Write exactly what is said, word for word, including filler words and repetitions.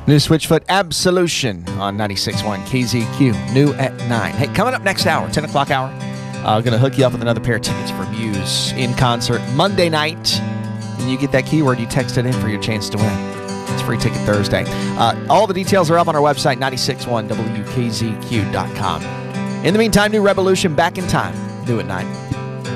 New Switchfoot Absolution on ninety-six point one K Z Q, new at nine. Hey, coming up next hour, ten o'clock hour, I'm uh, going to hook you up with another pair of tickets for Muse in concert Monday night. And you get that keyword, you text it in for your chance to win. It's Free Ticket Thursday. Uh, all the details are up on our website, ninety-six point one W K Z Q dot com. In the meantime, New Revolution, Back in Time, new at nine.